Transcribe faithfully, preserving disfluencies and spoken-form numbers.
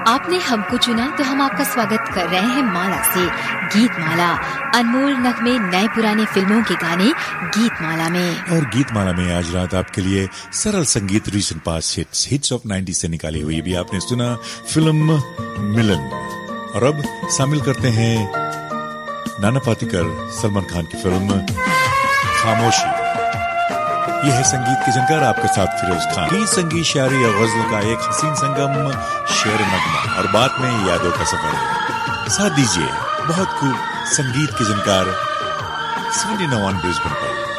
आपने हमको चुना तो हम आपका स्वागत कर रहे हैं माला से। गीत माला, अनमोल नगमे नए पुराने फिल्मों के गाने गीत माला में। और गीत माला में आज रात आपके लिए सरल संगीत recent pass hits hits of nineties से निकाली हुई भी आपने सुना फिल्म मिलन। और अब शामिल करते हैं नाना पाटेकर सलमान खान की फिल्म खामोशी। यह है संगीत के जानकार आपके साथ फिरोज खान। गीत संगीत शायरी और गजल का एक हसीन संगम, शेर नगमा और बात में यादों का सफर। साथ दीजिए बहुत खूब संगीत के जानकार सेवेंटी वन ब्रिस्बेन पर।